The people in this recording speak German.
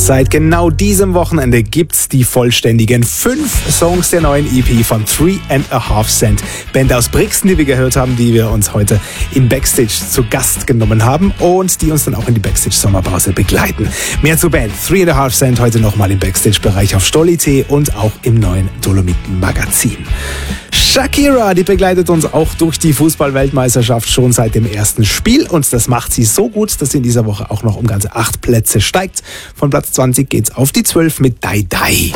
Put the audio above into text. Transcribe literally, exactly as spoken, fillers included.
Seit genau diesem Wochenende gibt's die vollständigen fünf Songs der neuen E P von Three and a Half Cent. Band aus Brixen, die wir gehört haben, die wir uns heute in Backstage zu Gast genommen haben und die uns dann auch in die Backstage-Sommerpause begleiten. Mehr zur Band Three and a Half Cent heute nochmal im Backstage-Bereich auf Stolli.t und auch im neuen Dolomiten-Magazin. Shakira, die begleitet uns auch durch die Fußball-Weltmeisterschaft schon seit dem ersten Spiel und das macht sie so gut, dass sie in dieser Woche auch noch um ganze acht Plätze steigt. Von Platz zwanzig geht's auf die zwölf mit Dai Dai.